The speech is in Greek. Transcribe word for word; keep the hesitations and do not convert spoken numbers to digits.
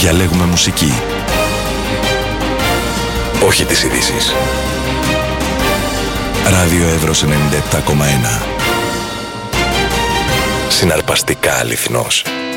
Διαλέγουμε μουσική. Όχι τις ειδήσεις. Ράδιο Εύρος ενενήντα επτά κόμμα ένα. Συναρπαστικά αληθινός.